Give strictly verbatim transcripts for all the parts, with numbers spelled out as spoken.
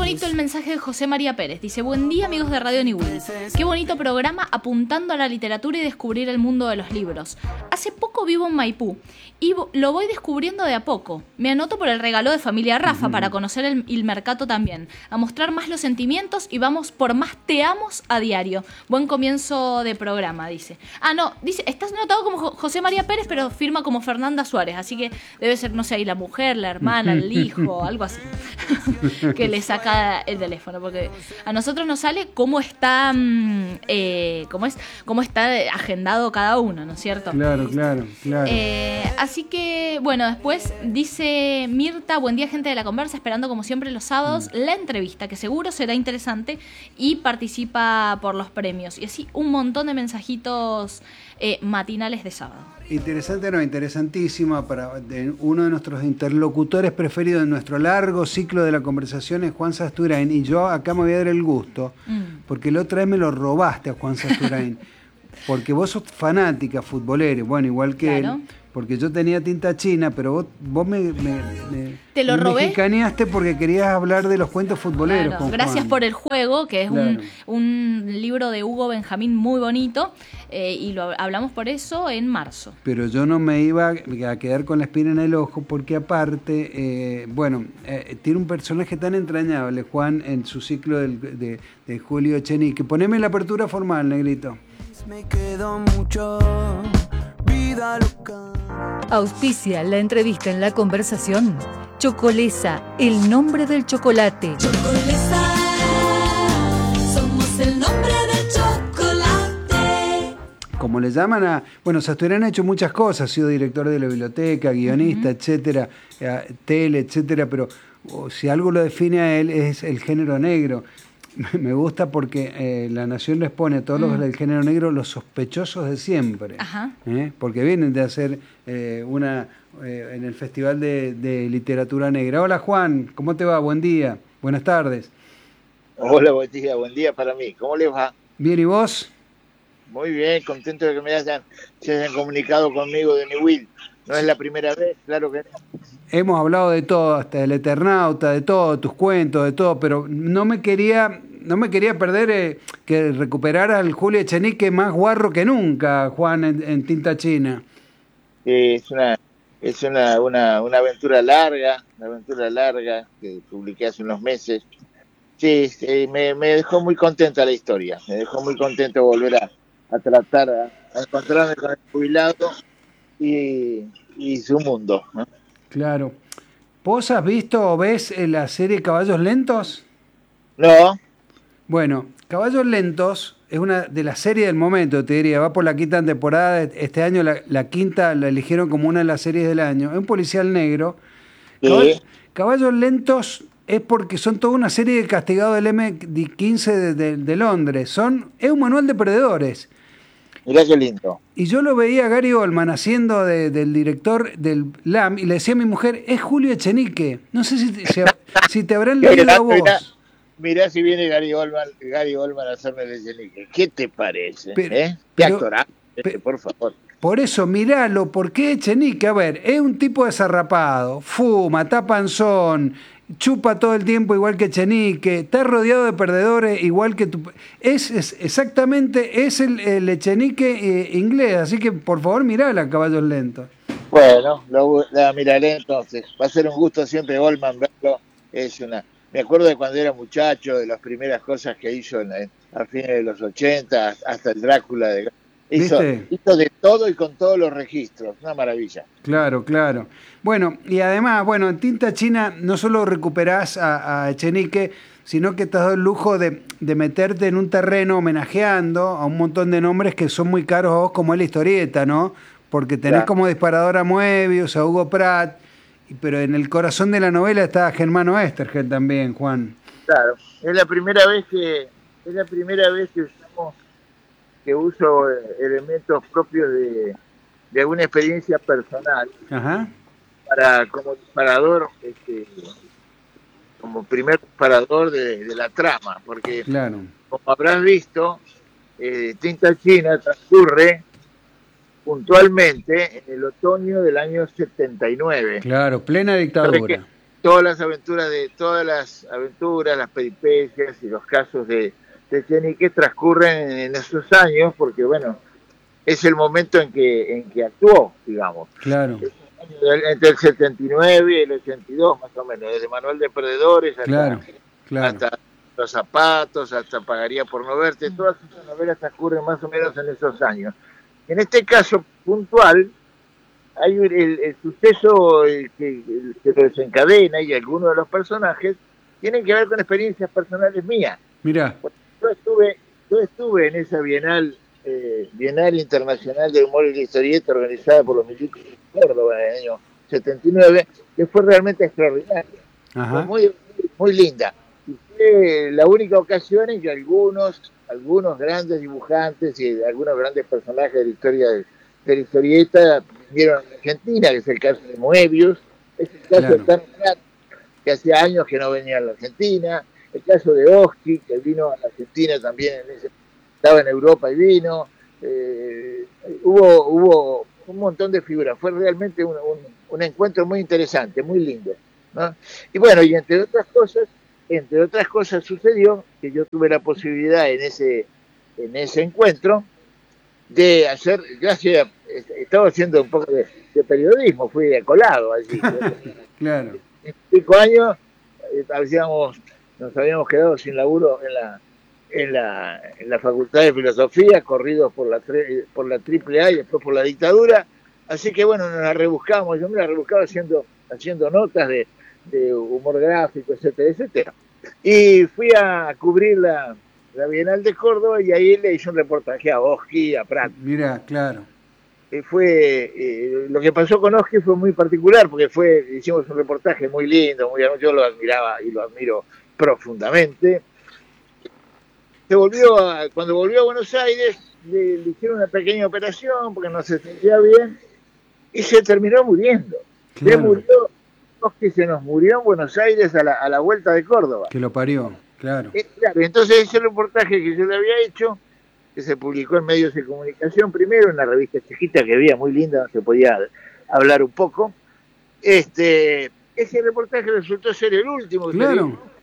bonito el mensaje de José María Pérez. Dice: buen día, amigos de Radio Niwil. Qué bonito programa apuntando a la literatura y descubrir el mundo de los libros. Hace poco vivo en Maipú y lo voy descubriendo de a poco. Me anoto por el regalo de familia Rafa uh-huh. para conocer el, el mercado también, a mostrar más los sentimientos y vamos por más te amos a diario. Buen comienzo de programa, dice. Ah, no, dice, estás anotado como José María Pérez, pero firma como Fernanda Suárez, así que debe ser, no sé, ahí la mujer, la hermana, el hijo, algo así, que le saca el teléfono, porque a nosotros nos sale cómo está, eh, cómo es, cómo está agendado cada uno, ¿no es cierto? Claro, claro, claro. Eh, así que, bueno, después dice Mirta: buen día, gente de la conversa, esperando como siempre los sábados mm. la entrevista, que seguro será interesante, y participa por los premios. Y así un montón de mensajitos eh, matinales de sábado. Interesante, no, interesantísima para de, uno de nuestros interlocutores preferidos en nuestro largo ciclo de la conversación es Juan Sasturain, y yo acá me voy a dar el gusto, mm. porque la otra vez me lo robaste a Juan Sasturain, porque vos sos fanática futbolera, bueno, igual que claro. él, porque yo tenía tinta china, pero vos, vos me, me, me, ¿Te lo me robé? mexicaneaste porque querías hablar de los cuentos futboleros. Claro, con gracias Juan. por el juego, que es claro. un, un libro de Hugo Benjamín muy bonito, eh, y lo hablamos por eso en marzo. Pero yo no me iba a quedar con la espina en el ojo, porque aparte, eh, bueno, eh, tiene un personaje tan entrañable, Juan, en su ciclo del, de, de Julio Echenique. Poneme la apertura formal, negrito. Me quedó mucho vida loca. Auspicia la entrevista en la conversación Chocolesa, el nombre del chocolate. Chocolesa, somos el nombre del chocolate. Como le llaman a... Bueno, Sasturain ha hecho muchas cosas, ha sido director de la biblioteca, guionista, uh-huh. etcétera, eh, tele, etcétera, pero oh, si algo lo define a él es el género negro. Me gusta porque eh, La Nación les pone a todos mm. los del género negro los sospechosos de siempre. Ajá. ¿eh? Porque vienen de hacer eh, una eh, en el Festival de, de Literatura Negra. Hola Juan, ¿cómo te va? Buen día, buenas tardes. Hola, buen día, buen día para mí. ¿Cómo les va? Bien, ¿y vos? Muy bien, contento de que me hayan, se hayan comunicado conmigo de Niwil. No es la primera vez, claro que no. Hemos hablado de todo, hasta del Eternauta, de todo, tus cuentos, de todo, pero no me quería, no me quería perder eh, que recuperara al Julio Echenique más guarro que nunca, Juan, en, en tinta china. Eh, es una, es una, una, una aventura larga, una aventura larga que publiqué hace unos meses. Sí, sí me, me dejó muy contenta la historia, me dejó muy contento volver a, a tratar, a, a encontrarme con el jubilado y, y su mundo, ¿no? Claro. ¿Vos has visto o ves la serie Caballos Lentos? No. Bueno, Caballos Lentos es una de las series del momento, te diría. Va por la quinta temporada. Este año la, la quinta la eligieron como una de las series del año. Es un policial negro. Sí. Caball- Caballos Lentos es porque son toda una serie de castigados del eme quince de, de, de Londres. Son, es un manual de perdedores. Mirá qué lindo. Y yo lo veía a Gary Oldman haciendo de, del director del L A M y le decía a mi mujer, es Julio Echenique. No sé si te, si, si te habrán leído a vos. Mirá, mirá si viene Gary Oldman, Gary Oldman a hacerme de Echenique. ¿Qué te parece? Pero, ¿Eh? Qué pero, actorazo, pe, por favor. Por eso, miralo, ¿por qué Echenique? A ver, es un tipo desarrapado, fuma, está panzón, chupa todo el tiempo igual que Echenique, está rodeado de perdedores igual que tu... Es, es exactamente, es el, el Echenique eh, inglés, así que por favor mirala, Caballos Lentos. Bueno, lo, la miraré entonces. Va a ser un gusto siempre Goldman verlo. Es una... Me acuerdo de cuando era muchacho, de las primeras cosas que hizo en, en, a fines de los ochenta, hasta el Drácula de... Hizo, hizo de todo y con todos los registros, una maravilla. Claro, claro. Bueno, y además, bueno, en tinta china no solo recuperás a, a Echenique, sino que te has dado el lujo de, de meterte en un terreno homenajeando a un montón de nombres que son muy caros a vos, como es la historieta, ¿no? Porque tenés claro. como disparador a Moebius, a Hugo Pratt, pero en el corazón de la novela está Germán Oesterheld también, Juan. Claro, es la primera vez que es la primera vez que usamos que uso elementos propios de, de alguna experiencia personal. Ajá. Para como disparador, este, como primer disparador de, de la trama, porque claro. como habrás visto, eh, Tinta China transcurre puntualmente en el otoño del año setenta y nueve. Claro, plena dictadura. todas las aventuras de todas las aventuras, las peripecias y los casos de, de Echenique transcurren en, en esos años, porque bueno, es el momento en que en que actuó, digamos. Claro. Entre el setenta y nueve y el ochenta y dos, más o menos, desde Manuel de Perdedores hasta, Claro, claro. hasta Los Zapatos, hasta Pagaría por no verte, todas esas novelas transcurren más o menos en esos años. En este caso puntual, hay el, el, el suceso el que, el que lo desencadena, y algunos de los personajes tienen que ver con experiencias personales mías. Mirá, Yo estuve, yo estuve en esa Bienal, eh, Bienal Internacional de Humor y la Historieta organizada por los milicos de Córdoba en el año setenta y nueve, que fue realmente extraordinaria. ajá, Fue muy, muy, muy linda. Y fue la única ocasión en que algunos, algunos grandes dibujantes y algunos grandes personajes de la historia de, de la historieta vinieron a Argentina, que es el caso de Moebius, es el caso Claro. de Tano Prat, que hacía años que no venía a la Argentina, el caso de Oski, que vino a la Argentina también, en ese, estaba en Europa y vino, eh, hubo, hubo un montón de figuras, fue realmente un, un, un encuentro muy interesante, muy lindo, ¿no? Y bueno, y entre otras cosas, entre otras cosas sucedió que yo tuve la posibilidad en ese, en ese encuentro de hacer, yo hacía, estaba haciendo un poco de, de periodismo, fui colado allí. claro. En cinco años eh, habíamos, nos habíamos quedado sin laburo en la en la, en la Facultad de Filosofía, corridos por la tre- por la triple A y después por la dictadura, así que bueno, nos la rebuscábamos, yo me la rebuscaba haciendo, haciendo notas de, de humor gráfico, etcétera, etcétera. Y fui a cubrir la, la Bienal de Córdoba y ahí le hice un reportaje a Oski, a Prat. Mirá, claro. Eh, fue eh, lo que pasó con Oski fue muy particular, porque fue hicimos un reportaje muy lindo, muy yo lo admiraba y lo admiro profundamente. Se volvió a, cuando volvió a Buenos Aires le, le hicieron una pequeña operación porque no se sentía bien y se terminó muriendo. Se Claro. murió, Oski se nos murió en Buenos Aires a la, a la vuelta de Córdoba. Que lo parió, claro. Eh, claro, entonces ese reportaje que yo le había hecho, que se publicó en medios de comunicación primero, en una revista chiquita que había, muy linda, donde se podía hablar un poco, este, ese reportaje resultó ser el último que Claro. se dio.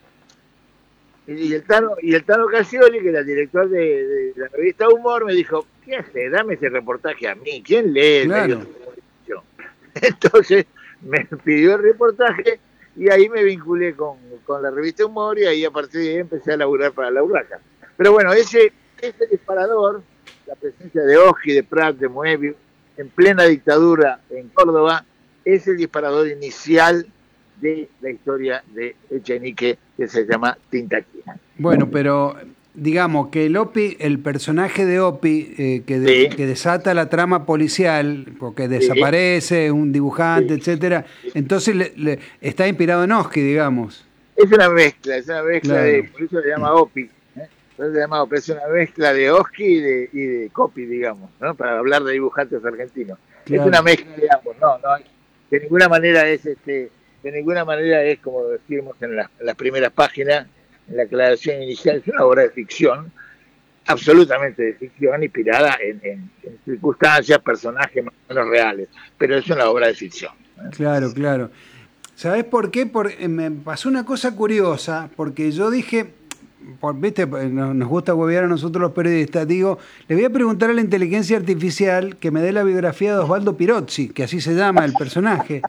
Y el Tano, y el Tano Casioli, que era el director de, de la revista Humor, me dijo, ¿qué hace? Dame ese reportaje a mí, ¿quién lee Claro. medios de comunicación? Entonces me pidió el reportaje y ahí me vinculé con, con la revista Humor y ahí a partir de ahí empecé a laburar para la Urraca. Pero bueno, ese, ese disparador, la presencia de Oski, de Prat, de Moebius, en plena dictadura en Córdoba, es el disparador inicial de la historia de Echenique, que se llama Tinta China. Bueno, pero digamos que el Opi, el personaje de Opi, eh, que, de- Sí. que desata la trama policial, porque desaparece, un dibujante, Sí. etcétera, entonces le- le- está inspirado en Oski, digamos. Es una mezcla, es una mezcla Claro. de, por eso se llama Opi, ¿eh? Por eso se llama Opi, es una mezcla de Oski y de, y de Copi, digamos, ¿no? Para hablar de dibujantes argentinos. Claro. Es una mezcla de ambos, no, no, de ninguna manera es este, de ninguna manera es como decimos en, la- en las primeras páginas, en la aclaración inicial, es una obra de ficción, absolutamente de ficción, inspirada en, en- en circunstancias, personajes más o menos reales, pero es una obra de ficción. ¿eh? Claro, claro. ¿Sabés por qué? Porque me pasó una cosa curiosa, porque yo dije, por, viste, nos nos gusta huevear a nosotros los periodistas, digo, le voy a preguntar a la inteligencia artificial que me dé la biografía de Osvaldo Pirozzi, que así se llama el personaje.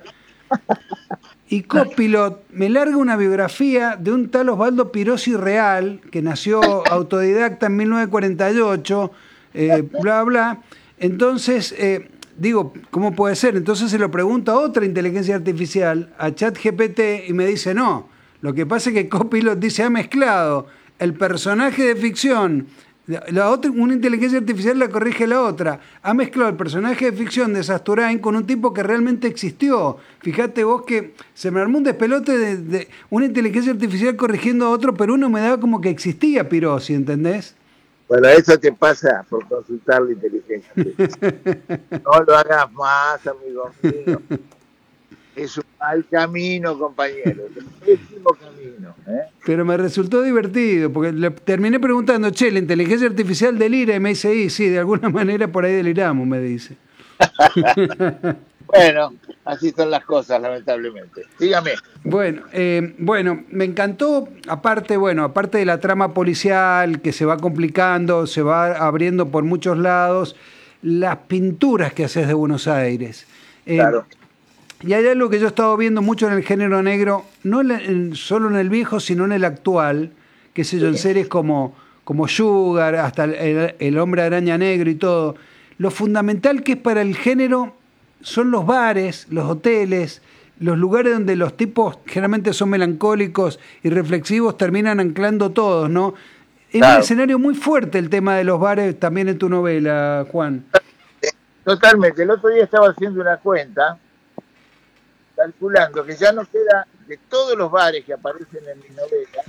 Y Copilot me larga una biografía de un tal Osvaldo Pirozzi real, que nació autodidacta en mil novecientos cuarenta y ocho, eh, bla, bla. Entonces, eh, digo, ¿cómo puede ser? Entonces se lo pregunto a otra inteligencia artificial, a ChatGPT, y me dice, no, lo que pasa es que Copilot dice, ha mezclado el personaje de ficción, la otra, una inteligencia artificial la corrige la otra, ha mezclado el personaje de ficción de Sasturain con un tipo que realmente existió. Fíjate vos que se me armó un despelote de, de una inteligencia artificial corrigiendo a otro, pero uno me daba como que existía Pirozzi, ¿entendés? Bueno, eso te pasa por consultar la inteligencia artificial. No lo hagas más, amigo mío. Es un mal camino, compañero. Es un pésimo camino. ¿eh? Pero me resultó divertido, porque le terminé preguntando, che, ¿la inteligencia artificial delira? Y me dice, y sí, de alguna manera por ahí deliramos, me dice. Bueno, así son las cosas, lamentablemente. Dígame. Bueno, eh, bueno, me encantó, aparte, bueno, aparte de la trama policial que se va complicando, se va abriendo por muchos lados, las pinturas que haces de Buenos Aires. Eh, Claro. Y hay algo que yo he estado viendo mucho en el género negro, no en- en- solo en el viejo, sino en el actual, qué sé yo, en series como, como Sugar, hasta el, el- el Hombre Araña Negro y todo. Lo fundamental que es para el género son los bares, los hoteles, los lugares donde los tipos generalmente son melancólicos y reflexivos, terminan anclando todos, ¿no? Es un Claro. escenario muy fuerte el tema de los bares también en tu novela, Juan. Totalmente. El otro día estaba haciendo una cuenta, calculando que ya no queda, de todos los bares que aparecen en mi novela,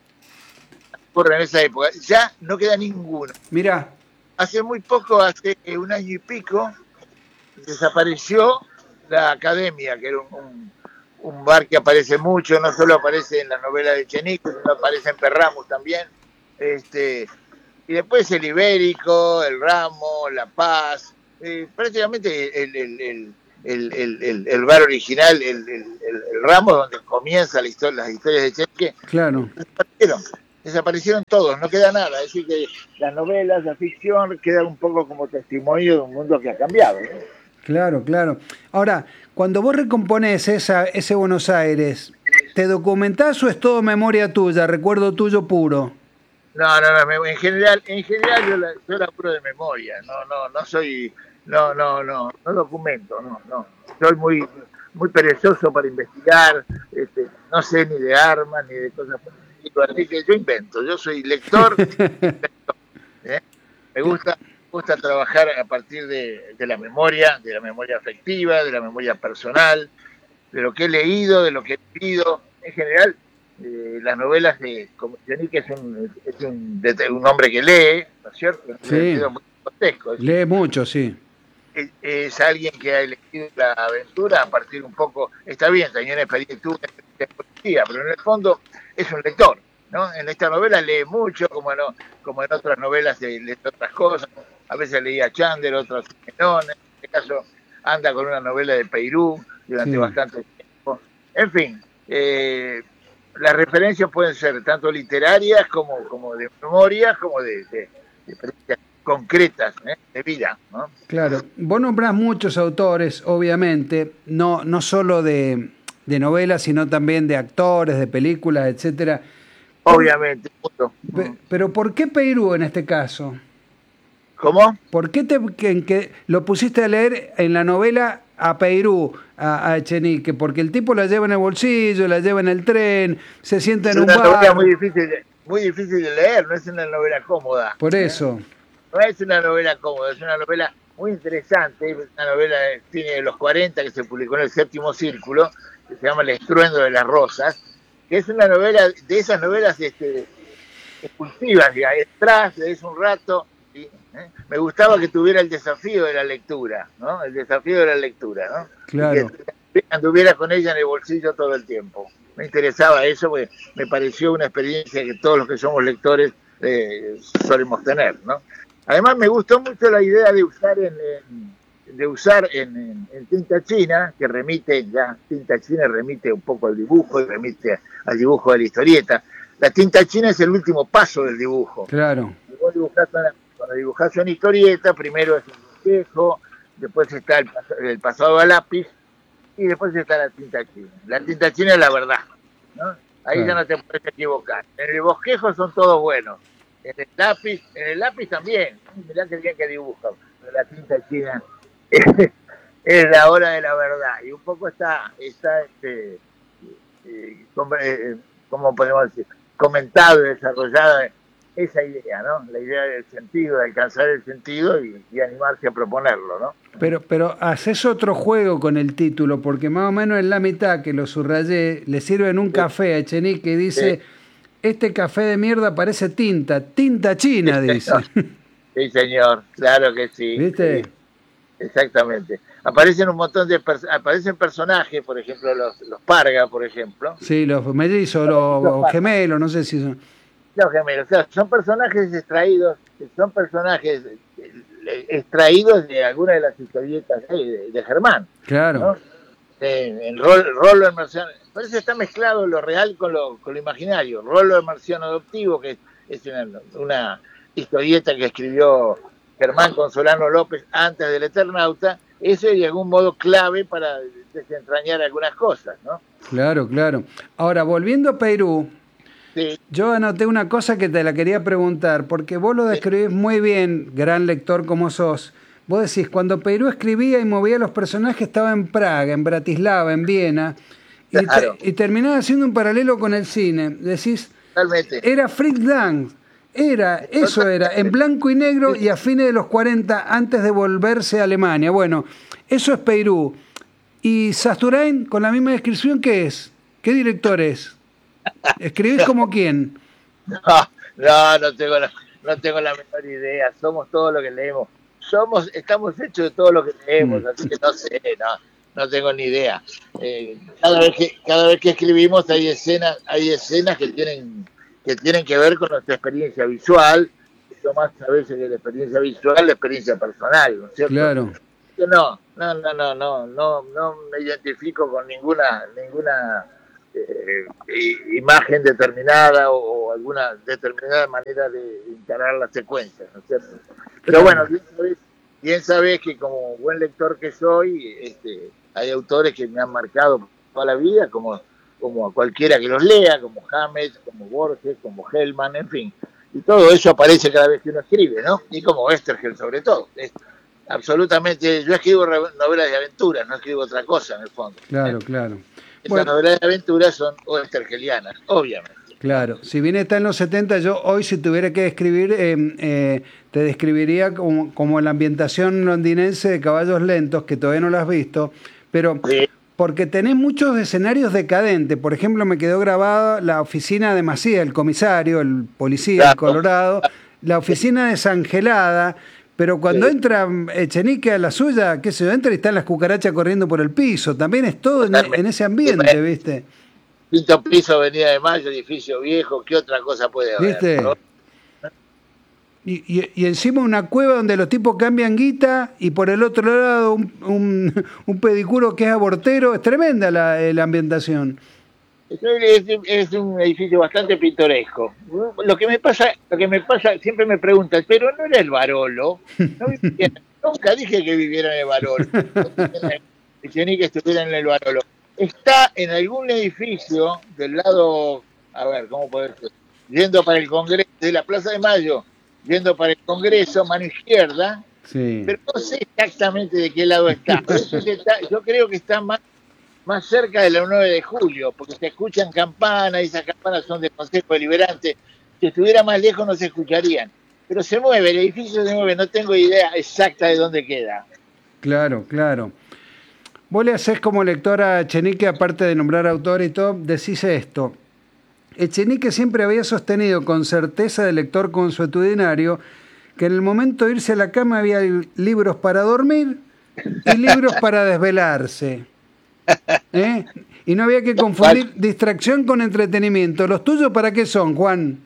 ocurre en esa época, ya no queda ninguno. Mirá, Hace muy poco, hace un año y pico, desapareció la Academia, que era un, un- un bar que aparece mucho, no solo aparece en la novela de Chenique, sino aparece en Perramos también. Este, y después el Ibérico, el Ramo, La Paz, eh, prácticamente el, el, el, el, el, el- el bar original, el, el, el- el Ramo, donde comienza la historia, las historias de Chenique, claro. desaparecieron. Desaparecieron todos, no queda nada. Es decir, que las novelas, la ficción, quedan un poco como testimonio de un mundo que ha cambiado, ¿no? Claro, claro. Ahora, cuando vos recomponés esa, ese Buenos Aires, ¿te documentás o es todo memoria tuya, recuerdo tuyo puro? No, no, no, me- en general, en general yo, la, yo laburo de memoria, no, no, no soy, no, no, no, no documento, no, no. Soy muy, muy perezoso para investigar, este, no sé ni de armas ni de cosas por el estilo, así que yo invento, yo soy lector, ¿eh? Me gusta, me gusta trabajar a partir de, de la memoria, de la memoria afectiva, de la memoria personal, de lo que he leído, de lo que he vivido. En general, eh, las novelas de como Chenique es un, es un, de- un hombre que lee, ¿no es cierto? En un Sí. sentido muy grotesco. Es, Lee mucho, sí. es- es alguien que ha elegido la aventura a partir un poco, está bien, tenía una experiencia, tuvo una experiencia de policía, pero en el fondo es un lector, ¿no? En esta novela lee mucho, como, no, como en otras novelas lee, lee otras cosas. A veces leía Chandler, otras Menón, en este caso anda con una novela de Peirú durante Sí. bastante tiempo. En fin, eh, las referencias pueden ser tanto literarias como, como de memorias, como de, de- de experiencias concretas, ¿eh? De vida, ¿no? Claro. Vos nombrás muchos autores, obviamente, no, no solo de, de novelas, sino también de actores, de películas, etcétera. Obviamente. punto. Pe- Pero ¿por qué Peirú en este caso? ¿Cómo? ¿Por qué te, que, que lo pusiste a leer en la novela a Peirú, a, a Echenique? Porque el tipo la lleva en el bolsillo, la lleva en el tren, se sienta Es en un una novela bar. muy difícil, de- muy difícil de leer, no es una novela cómoda. Por ¿eh? eso. No es una novela cómoda, es una novela muy interesante, es una novela de cine de los cuarenta que se publicó en el Séptimo Círculo, que se llama El estruendo de las rosas, que es una novela de esas novelas este, expulsivas, ya entras, lees un rato, y, ¿eh? Me gustaba que tuviera el desafío de la lectura, ¿no? El desafío de la lectura, ¿no? Claro. Y que anduviera con ella en el bolsillo todo el tiempo. Me interesaba eso, porque me pareció una experiencia que todos los que somos lectores eh, solemos tener, ¿no? Además me gustó mucho la idea de usar en, en- de usar en, en- en tinta china, que remite, ya tinta china remite un poco al dibujo y remite al dibujo de la historieta. La tinta china es el último paso del dibujo. Claro. Si vos dibujás una, cuando dibujás una historieta, primero es el bosquejo, después está el, pas- el pasado a lápiz y después está la tinta china. La tinta china es la verdad, ¿no? Ahí Claro. ya no te puedes equivocar. En el bosquejo son todos buenos. En el lápiz, en el lápiz también. Mirá que bien que dibujan. Pero la tinta china es, es la hora de la verdad. Y un poco está, está este, eh, com- eh, ¿cómo podemos decir? Comentado y desarrollada esa idea, ¿no? La idea del sentido, de alcanzar el sentido y, y animarse a proponerlo, ¿no? Pero, pero haces otro juego con el título, porque más o menos en la mitad que lo subrayé, le sirven un café a Echenique y dice, Sí. este café de mierda parece tinta, tinta china, Sí, dice. Sí, señor, claro que sí. ¿Viste? Sí, exactamente. Aparecen un montón de pers- aparecen personajes, por ejemplo, los, los Parga, por ejemplo. Sí, los mellizos, los, Los los patas. gemelos, no sé si son... Los gemelos, claro, son personajes extraídos, son personajes, eh, extraídos de algunas de las historietas de, de, de Germán. Claro. ¿No? Eh, en Rol- Rollo el Marciano. Por eso está mezclado lo real con lo, con lo imaginario. Rollo el Marciano Adoptivo, que es una, una historieta que escribió Germán Consolano López antes del Eternauta, eso es de algún modo clave para desentrañar algunas cosas, ¿no? Claro, claro. Ahora, volviendo a Perú, Sí, yo anoté una cosa que te la quería preguntar, porque vos lo describís muy bien, gran lector como sos. Vos decís, cuando Perú escribía y movía los personajes estaba en Praga, en Bratislava, en Viena, y, Claro. te- y terminaba haciendo un paralelo con el cine. Decís, totalmente. era Fritz Lang, era, eso era, en blanco y negro y a fines de los cuarenta, antes de volverse a Alemania. Bueno, eso es Perú. ¿Y Sasturain, con la misma descripción, qué es? ¿Qué director es? ¿Escribís como quién? No, no, no tengo la, no tengo la menor idea. Somos todo lo que leemos. Somos, estamos hechos de todo lo que leemos, Mm. así que no sé, no, no tengo ni idea. Eh, cada vez que, cada vez que escribimos hay escenas, hay escenas que tienen, que tienen que ver con nuestra experiencia visual, mucho más a veces que la experiencia visual, la experiencia personal, ¿no es cierto? Claro, Yo no, no, no, no, no, no, no me identifico con ninguna, ninguna eh, i- imagen determinada o, o alguna determinada manera de encarar la secuencia, ¿no es cierto? Pero Claro. bueno, bien sabés, bien sabés que como buen lector que soy, este, hay autores que me han marcado toda la vida, como, como a cualquiera que los lea, como Hammett, como Borges, como Hellman, en fin. Y todo eso aparece cada vez que uno escribe, ¿no? Y como Westergel sobre todo. Es absolutamente, yo escribo re- novelas de aventuras, no escribo otra cosa en el fondo. claro, claro. Esas Bueno, novelas de aventuras son westergelianas, obviamente. claro. Si bien está en los setenta, yo hoy si tuviera que describir, eh, eh, te describiría como, como la ambientación londinense de Caballos Lentos, que todavía no la has visto, pero Sí. porque tenés muchos escenarios decadentes. Por ejemplo, me quedó grabada la oficina de Macía, el comisario, el policía, el Claro. Colorado, la oficina desangelada, pero cuando Sí. entra Echenique a la suya, qué sé yo, entra y están las cucarachas corriendo por el piso. También es todo en, en ese ambiente, ¿viste? Quinto piso, Avenida de Mayo, edificio viejo, ¿qué otra cosa puede haber? ¿Viste? ¿No? Y, y- y encima una cueva donde los tipos cambian guita y por el otro lado un, un, un pedicuro que es abortero. Es tremenda la, eh, la ambientación. Es, es un edificio bastante pintoresco. Lo que me pasa, lo que me pasa, siempre me preguntan, pero no era el Barolo. No vivía- nunca dije que viviera en el Barolo. Dije ni que estuviera en el Barolo. Está en algún edificio del lado, a ver, ¿cómo puede ser? Yendo para el Congreso, de la Plaza de Mayo, yendo para el Congreso, mano izquierda, Sí. pero no sé exactamente de qué lado está. Eso que está- yo creo que está más más cerca de la nueve de julio, porque se escuchan campanas, y esas campanas son del Consejo Deliberante. Si estuviera más lejos no se escucharían. Pero se mueve, el edificio se mueve, no tengo idea exacta de dónde queda. Claro, claro. Vos le hacés como lector a Echenique, aparte de nombrar autor y todo, decís esto. Echenique siempre había sostenido con certeza de lector consuetudinario que en el momento de irse a la cama había libros para dormir y libros para desvelarse. ¿Eh? Y no había que confundir distracción con entretenimiento. ¿Los tuyos para qué son, Juan?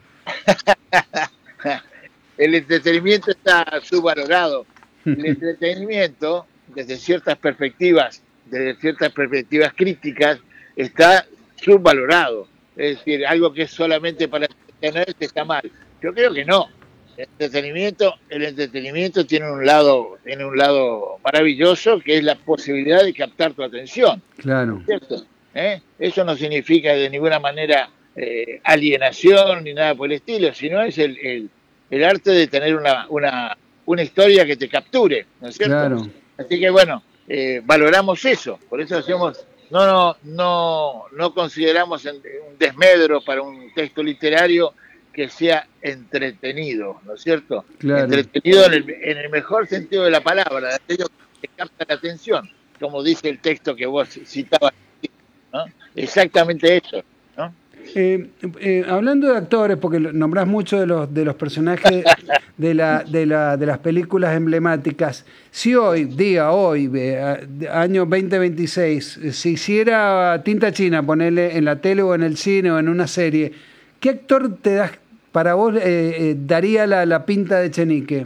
El entretenimiento está subvalorado. El entretenimiento, desde ciertas perspectivas, desde ciertas perspectivas críticas, está subvalorado. Es decir, algo que es solamente para entretenerse está mal. Yo creo que no. El entretenimiento, el entretenimiento tiene un lado, tiene un lado maravilloso, que es la posibilidad de captar tu atención. Claro. ¿Cierto? ¿Eh? Eso no significa de ninguna manera eh, alienación ni nada por el estilo, sino es el, el, el arte de tener una, una, una historia que te capture, ¿no es cierto? Claro. Así que bueno, eh, valoramos eso, por eso hacemos, no, no, no, no consideramos un desmedro para un texto literario que sea entretenido, ¿no es cierto? Claro. Entretenido en el, en el mejor sentido de la palabra, de aquello que capta la atención, como dice el texto que vos citabas, ¿no? Exactamente eso, ¿no? Eh, eh, hablando de actores, porque nombrás mucho de los de los personajes de la de la de las películas emblemáticas. Si hoy, día hoy, eh, año veinte veintiséis, se hiciera Tinta China, ponerle en la tele o en el cine o en una serie, ¿qué actor te das para vos eh, eh, daría la, la pinta de Echenique?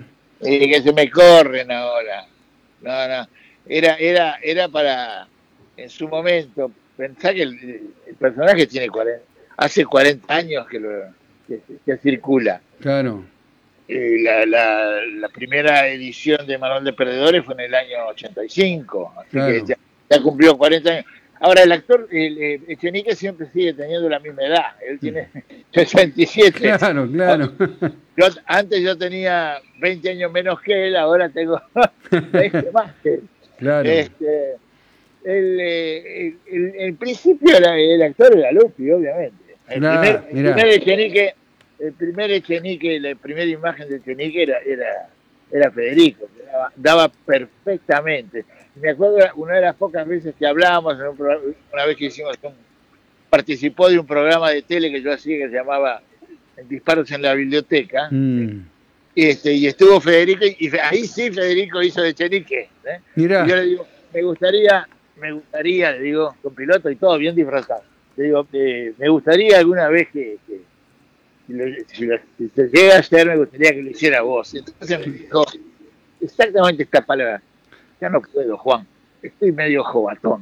Y que se me corren ahora. No, no. Era, era, era para, en su momento, pensar que el, el personaje tiene cuarenta, hace cuarenta años que, lo, que, que circula. Claro. Eh, la, la, la primera edición de Manual de Perdedores fue en el año ochenta y cinco, así Claro. que ya, ya cumplió cuarenta años. Ahora, el actor, el, eh, Echenique siempre sigue teniendo la misma edad, él tiene sesenta y siete. Claro, claro. Yo, antes yo tenía veinte años menos que él, ahora tengo veinte más que él. Claro. Este, el, eh, el, el, el principio era, el actor era Lupi, obviamente. El Claro, primer, el mirá. primer Echenique, el primer Echenique, la primera imagen de Echenique era, era, era Federico, que daba, daba perfectamente. Me acuerdo una de las pocas veces que hablábamos, en un programa, una vez que hicimos un, participó de un programa de tele que yo hacía que se llamaba Disparos en la Biblioteca, Mm. y, este, y estuvo Federico, y fe- ahí sí Federico hizo de Echenique. ¿eh? Mirá. Y yo le digo, me gustaría, me gustaría, le digo, con piloto y todo bien disfrazado. Le digo, eh, me gustaría alguna vez que, que si, lo, si, lo, si se llega a hacer, me gustaría que lo hiciera vos. Entonces me dijo exactamente esta palabra: ya no puedo, Juan, estoy medio jovatón.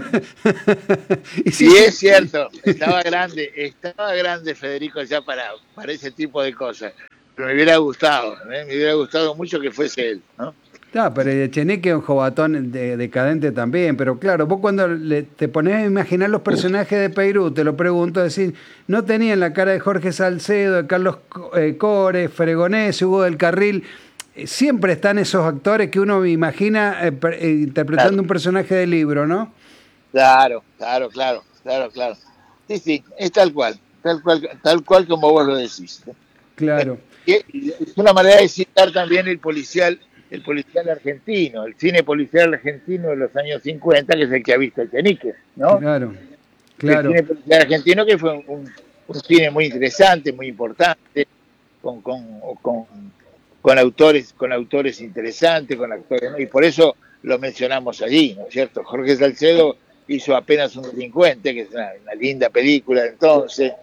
Y sí, Y es cierto, estaba grande, estaba grande Federico ya para, para ese tipo de cosas. Pero me hubiera gustado, ¿eh? me hubiera gustado mucho que fuese él, ¿no? Ah, pero Echenique es un jovatón de- decadente también, pero claro, vos cuando le- te pones a imaginar los personajes de Peirú, te lo pregunto, decir, no tenían la cara de Jorge Salcedo, de Carlos Co- eh, Core, Fregonés, Hugo del Carril, eh, siempre están esos actores que uno imagina eh, per- eh, interpretando Claro. un personaje de libro, ¿no? Claro, claro, claro, claro, claro. Sí, sí, es tal cual, tal cual, tal cual como vos lo decís. Claro, Y es una manera de citar también el policial, el policial argentino, el cine policial argentino de los años cincuenta, que es el que ha visto Echenique, ¿no? claro, El claro. cine policial argentino, que fue un, un- un cine muy interesante, muy importante, con, con, con, con autores, con autores interesantes, con actores, ¿no? Y por eso lo mencionamos allí, ¿no es cierto? Jorge Salcedo hizo Apenas un delincuente, que es una, una linda película de entonces,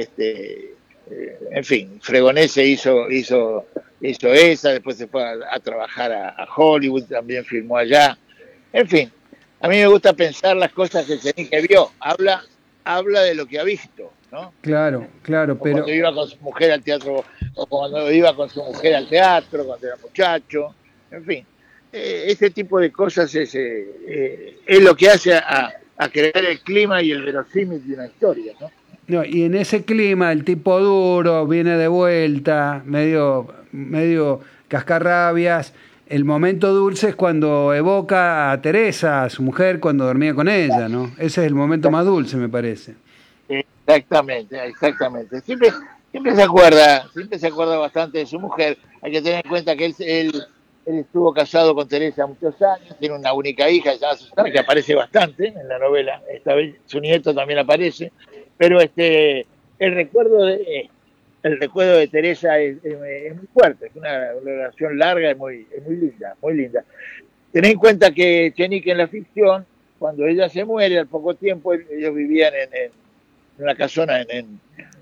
este, eh, en fin, Fregonese hizo, hizo, hizo esa, después se fue a, a trabajar a, a Hollywood, también filmó allá, en fin, a mí me gusta pensar las cosas que Echenique vio, habla, habla de lo que ha visto, ¿no? Claro, claro, O pero cuando iba con su mujer al teatro, o cuando iba con su mujer al teatro, cuando era muchacho, en fin. Eh, ese tipo de cosas es, eh, eh, es lo que hace a, a crear el clima y el verosímil de una historia, ¿no? no, y en ese clima el tipo duro viene de vuelta, medio, medio cascarrabias. El momento dulce es cuando evoca a Teresa, a su mujer, cuando dormía con ella, ¿no? Ese es el momento más dulce, me parece. Exactamente, exactamente. Siempre, siempre se acuerda, siempre se acuerda bastante de su mujer. Hay que tener en cuenta que él, él, él estuvo casado con Teresa muchos años, tiene una única hija, llamada Susana, que aparece bastante en la novela. Esta vez su nieto también aparece, pero este, el recuerdo de el recuerdo de Teresa es, es, es muy fuerte, es una, una relación larga y muy, es muy linda, muy linda. Ten en cuenta que Echenique en la ficción, cuando ella se muere al poco tiempo, ellos vivían en, en una casona en, en,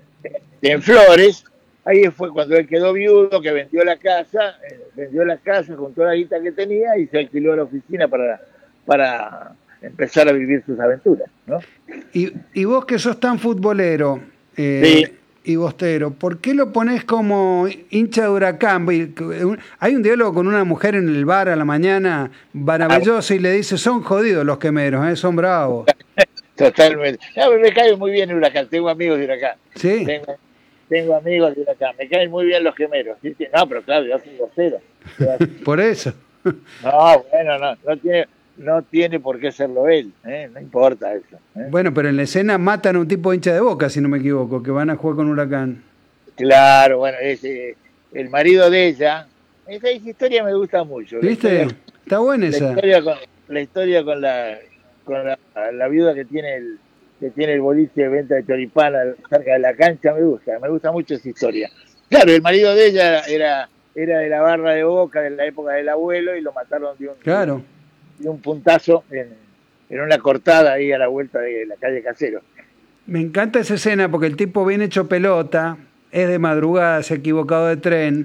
en Flores. Ahí fue cuando él quedó viudo, que vendió la casa, eh, vendió la casa con toda la guita que tenía y se alquiló la oficina para, para empezar a vivir sus aventuras, ¿no? Y, y vos que sos tan futbolero eh, Sí. y bostero, ¿por qué lo ponés como hincha de Huracán? Hay un diálogo con una mujer en el bar a la mañana, maravilloso, y le dice, son jodidos los quemeros, ¿eh? Son bravos. Totalmente. No, me cae muy bien Huracán, tengo amigos de Huracán. ¿Sí? Tengo, tengo amigos de Huracán, me caen muy bien los gemeros. ¿Sí? No, pero claro, yo soy bostero. Por eso. No, bueno, no, no tiene, no tiene por qué serlo él, ¿eh? No importa eso. ¿eh? Bueno, pero en la escena matan a un tipo hincha de Boca, si no me equivoco, que van a jugar con Huracán. Claro, bueno, es, eh, el marido de ella, esa, esa historia me gusta mucho. La ¿Viste? historia, Está buena la esa. historia con, la historia con la con la, la viuda que tiene el que tiene el boliche de venta de choripán cerca de la cancha, me gusta, me gusta mucho esa historia. Claro, el marido de ella era era de la barra de Boca de la época del abuelo y lo mataron de un, Claro. de un puntazo en, en una cortada ahí a la vuelta de la calle Casero. Me encanta esa escena porque el tipo viene hecho pelota, es de madrugada, se ha equivocado de tren,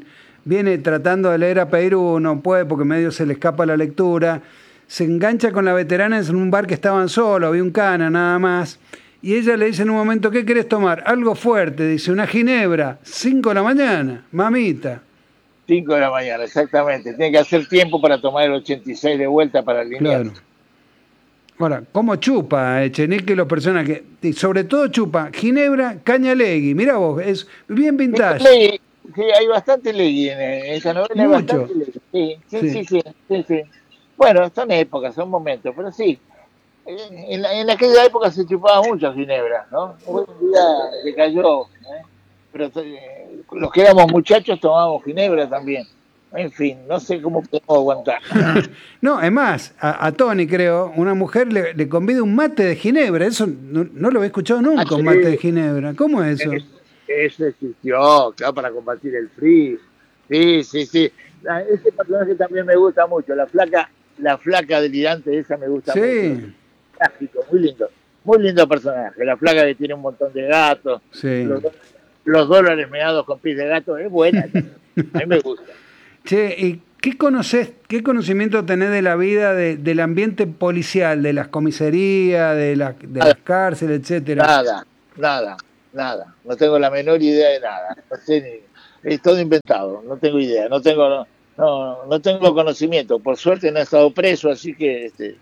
viene tratando de leer a Peirú, no puede porque medio se le escapa la lectura, se engancha con la veterana en un bar que estaban solos, había un cana nada más, y ella le dice en un momento, ¿qué querés tomar? Algo fuerte, dice, una ginebra, cinco de la mañana, mamita. cinco de la mañana, exactamente. Tiene que hacer tiempo para tomar el ochenta y seis de vuelta para alinear. Claro. Ahora, ¿cómo chupa Echenique los personajes? Y sobre todo chupa ginebra, cañalegui. Mirá vos, es bien vintage. Sí, sí, hay bastante legui en esa novela. Hay Mucho. bastante legui. Sí, sí, Sí. sí, sí, sí, sí. Bueno, son épocas, son momentos, pero sí. En, la- en aquella época se chupaba mucho ginebra, ¿no? Hoy en día se cayó, ¿eh? Pero eh, los que éramos muchachos tomábamos ginebra también. En fin, no sé cómo podemos aguantar. No, es más, a, a Tony creo, una mujer le, le convida un mate de ginebra. Eso no, no lo he escuchado nunca, Ah, un sí. mate de ginebra. ¿Cómo es eso? Es- Eso existió, claro, para combatir el frío. Sí, sí, sí. La- Ese personaje también me gusta mucho. La flaca, la flaca delirante esa me gusta mucho. Sí, Trágico, muy lindo. Muy lindo personaje. La flaca que tiene un montón de gatos. sí. Los, do- los dólares meados con pis de gato. Es buena. A mí me gusta. Che, ¿y qué conocés, qué conocimiento tenés de la vida, de- del ambiente policial, de las comisarías, de, la- de las cárceles, etcétera? Nada, nada, nada. No tengo la menor idea de nada. No sé ni- es todo inventado. No tengo idea. No tengo, no, no, no tengo conocimiento. Por suerte no he estado preso, así que este,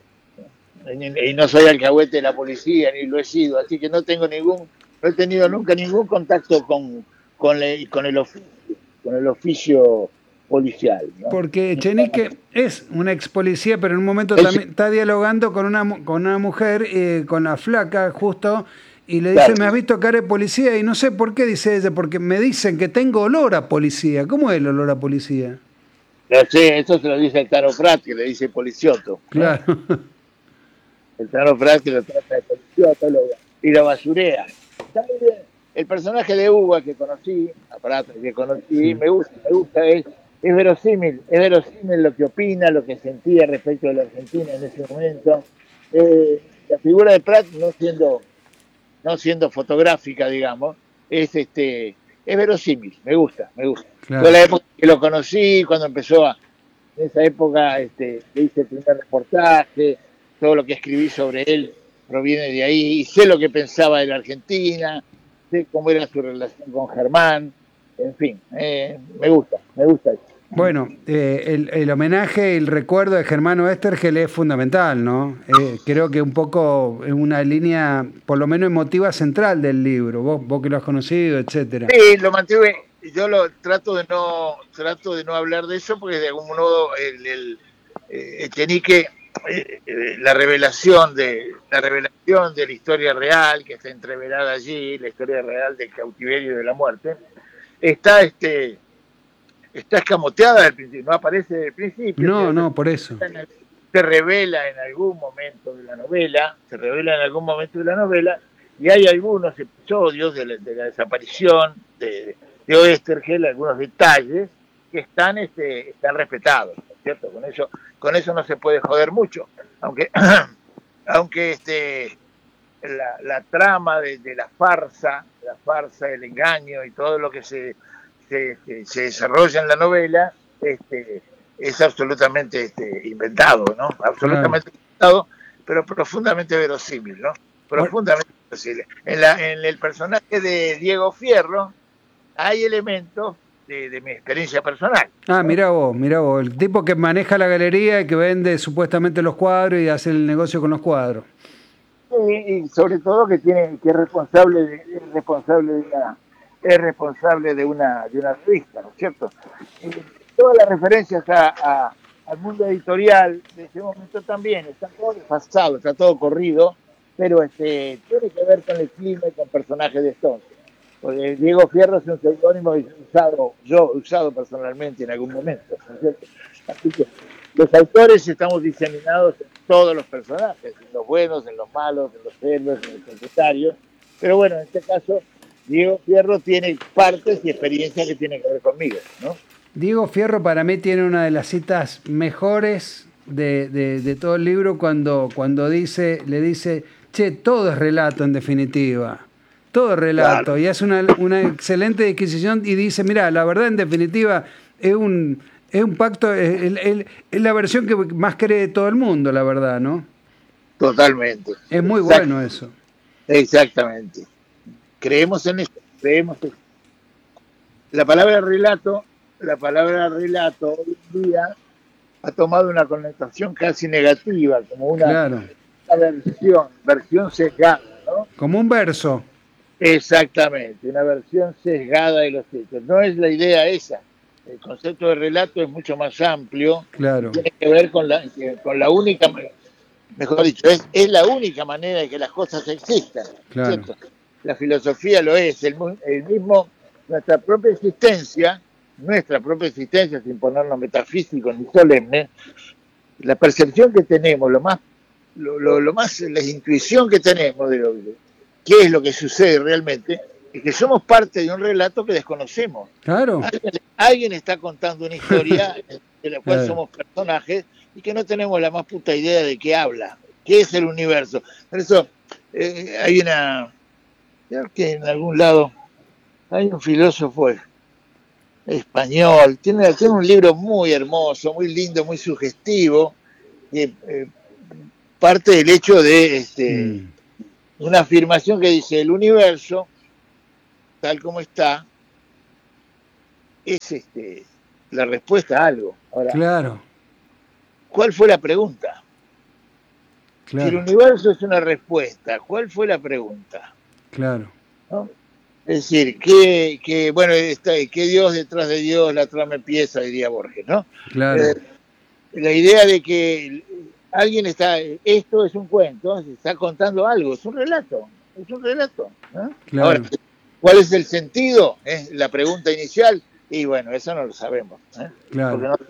y y no soy alcahuete de la policía ni lo he sido, así que no tengo ningún, no he tenido nunca ningún contacto con con, le- con el oficio, con el oficio policial, ¿no? Porque Echenique es una ex policía, pero en un momento Es- también está dialogando con una, mu- con una mujer, eh, con la flaca justo, y le Claro. dice, me has visto cara de policía, y no sé por qué, dice ella, porque me dicen que tengo olor a policía. ¿Cómo es el olor a policía? No sé, eso se lo dice el Tano Prat, que le dice policioto, ¿no? Claro. El Tano Prat que lo trata de policioto lo- y lo basurea. Está muy bien. El personaje de Uva que conocí, a Prat que conocí, me gusta, me gusta, es, es verosímil, es verosímil lo que opina, lo que sentía respecto de la Argentina en ese momento. Eh, la figura de Prat, no siendo, no siendo fotográfica, digamos, es este, es verosímil, me gusta, me gusta. Claro. Fue la época que lo conocí, cuando empezó a, en esa época este, le hice el primer reportaje, todo lo que escribí sobre él proviene de ahí, y sé lo que pensaba de la Argentina, sé cómo era su relación con Germán, en fin, eh, me gusta, me gusta eso. Bueno, eh, el, el homenaje y el recuerdo de Germano Estergel es fundamental, ¿no? Eh, creo que un poco es una línea, por lo menos emotiva, central del libro, vos, vos que lo has conocido, etcétera. Sí, lo mantuve, yo lo trato de no, trato de no hablar de eso porque de algún modo el, el eh, Echenique, eh, eh, la revelación de la revelación de la historia real que está entreverada allí, la historia real del cautiverio y de la muerte, está este está escamoteada del principio, no aparece desde el principio. No, se- no, por eso. se revela en algún momento de la novela, se revela en algún momento de la novela, y hay algunos episodios de la, de la desaparición de, de Oestergel, algunos detalles que están este, están respetados, ¿no es cierto? Con eso, con eso no se puede joder mucho, aunque aunque este la, la trama de, de la farsa, la farsa, el engaño y todo lo que se se, se, se desarrolla en la novela, este, es absolutamente este, inventado, ¿no? Absolutamente inventado, pero profundamente verosímil, ¿no? Profundamente verosímil. En, la, en el personaje de Diego Fierro hay elementos de, de mi experiencia personal. Ah, mirá vos, mirá vos, el tipo que maneja la galería y que vende supuestamente los cuadros y hace el negocio con los cuadros. Y, y sobre todo que tiene que es responsable de, es responsable de una es responsable de una de una revista, ¿no es cierto? Y todas las referencias a, a- al mundo editorial de ese momento también está todo desfasado, está todo corrido, pero este tiene que ver con el clima y con personajes de Stones. Porque Diego Fierro es un seudónimo usado, yo he usado personalmente en algún momento, ¿no es cierto? Así que los autores estamos diseminados en todos los personajes, en los buenos, en los malos, en los héroes, en los secretarios, pero bueno, en este caso Diego Fierro tiene partes y experiencias que tienen que ver conmigo, ¿no? Diego Fierro para mí tiene una de las citas mejores de, de- de todo el libro cuando, cuando dice, le dice, che, todo es relato en definitiva. Todo relato. Claro. Y hace una, una excelente disquisición y dice, mira, la verdad en definitiva es un, es un pacto, es, es- es la versión que más cree todo el mundo, la verdad, ¿no? Totalmente. Es muy Exact- bueno eso. Exactamente. Creemos en eso, creemos en la palabra relato, la palabra relato hoy en día ha tomado una connotación casi negativa, como una, Claro. una versión, versión sesgada, ¿no? Como un verso. Exactamente, una versión sesgada de los hechos. No es la idea esa. El concepto de relato es mucho más amplio, Claro. tiene que ver con la, con la única, mejor dicho, es, es la única manera de que las cosas existan. Claro. ¿Cierto? La filosofía lo es, el, mu- el mismo, nuestra propia existencia, nuestra propia existencia, sin ponernos metafísicos ni solemnes, la percepción que tenemos, lo más, lo, lo, lo más, la intuición que tenemos de lo de qué es lo que sucede realmente, es que somos parte de un relato que desconocemos. Claro. Alguien, alguien está contando una historia de la cual Claro. somos personajes y que no tenemos la más puta idea de qué habla, qué es el universo. Por eso eh, hay una, creo que en algún lado hay un filósofo español, tiene, tiene un libro muy hermoso, muy lindo, muy sugestivo, que eh, parte del hecho de este, Mm. una afirmación que dice: el universo, tal como está, es este, la respuesta a algo. Ahora, Claro. ¿cuál fue la pregunta? Si el Claro. universo es una respuesta, ¿cuál fue la pregunta? Claro. ¿No? Es decir, ¿qué, qué, bueno, está, ¿qué Dios detrás de Dios la trama empieza? Diría Borges, ¿no? Claro. Eh, la idea de que alguien está, esto es un cuento, se está contando algo, es un relato, es un relato. ¿No? Claro. Ahora, ¿cuál es el sentido? Es la pregunta inicial, y bueno, eso no lo sabemos, ¿eh? Claro. Porque no